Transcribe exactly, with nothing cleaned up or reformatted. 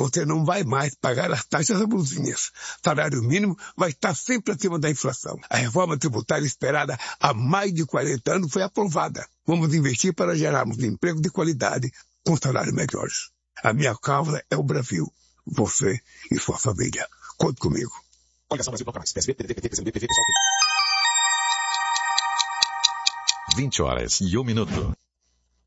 Você não vai mais pagar as taxas abusivas. Salário mínimo vai estar sempre acima da inflação. A reforma tributária esperada há mais de quarenta anos foi aprovada. Vamos investir para gerarmos emprego de qualidade com salários melhores. A minha causa é o Brasil. Você e sua família. Conte comigo. Coligação Brasil Proclamais. P S B, P D T, P T, P C B, P V, P S O L. vinte horas e um minuto.